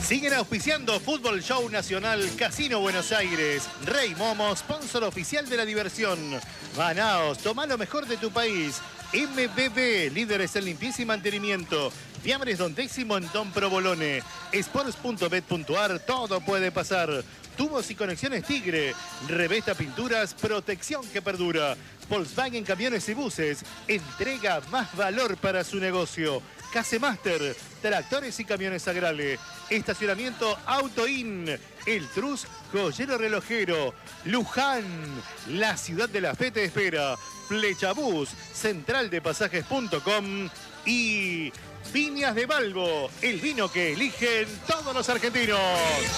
Siguen auspiciando Fútbol Show Nacional, Casino Buenos Aires, Rey Momo, sponsor oficial de la diversión. Manaos, toma lo mejor de tu país. MBB, líderes en limpieza y mantenimiento. Fiambres Don Décimo en Don Provolone. Sports.bet.ar, todo puede pasar. Tubos y conexiones Tigre. Revesta Pinturas, protección que perdura. Volkswagen Camiones y Buses, entrega más valor para su negocio. Casemaster, tractores y camiones Agrale. Estacionamiento Autoin, El Truz, joyero relojero. Luján, la ciudad de la fe te espera. Flechabús, centraldepasajes.com y Viñas de Balbo, el vino que eligen todos los argentinos.